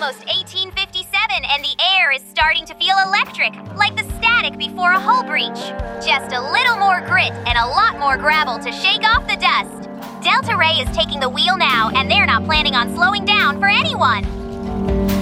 almost 1857 and the air is starting to feel electric, like the static before a hull breach. Just a little more grit and a lot more gravel to shake off the dust. Delta Ray is taking the wheel now, and they're not planning on slowing down for anyone.